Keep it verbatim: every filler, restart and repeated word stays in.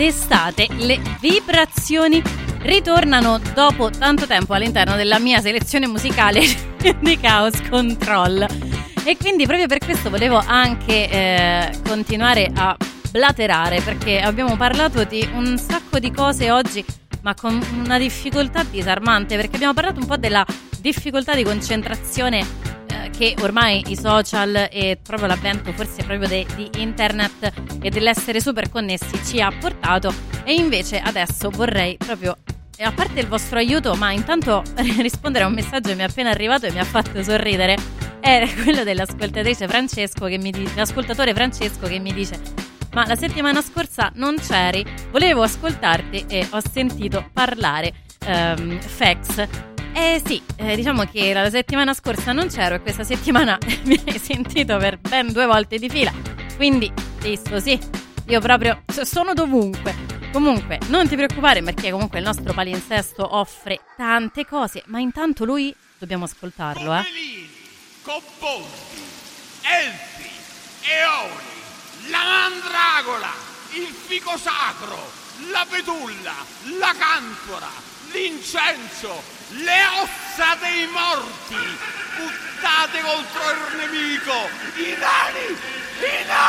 D'estate le vibrazioni ritornano dopo tanto tempo all'interno della mia selezione musicale di Chaos Control, e quindi proprio per questo volevo anche eh, continuare a blaterare, perché abbiamo parlato di un sacco di cose oggi, ma con una difficoltà disarmante, perché abbiamo parlato un po' della difficoltà di concentrazione che ormai i social e proprio l'avvento forse proprio de, di internet e dell'essere super connessi ci ha portato. E invece adesso vorrei proprio, a parte il vostro aiuto, ma intanto rispondere a un messaggio che mi è appena arrivato e mi ha fatto sorridere. È quello dell'ascoltatrice Francesco che mi dice, l'ascoltatore Francesco che mi dice: ma la settimana scorsa non c'eri, volevo ascoltarti e ho sentito parlare um, Fex. Eh sì, eh, diciamo che la settimana scorsa non c'ero e questa settimana mi hai sentito per ben due volte di fila, quindi visto, sì, io proprio sono dovunque. Comunque non ti preoccupare, perché comunque il nostro palinsesto offre tante cose, ma intanto lui dobbiamo ascoltarlo, eh. Pomelini, cobboldi, elfi, eoni, la mandragola, il fico sacro, la betulla, la cantora, l'incenso, le ossa dei morti buttate contro il nemico, i nani, i nani!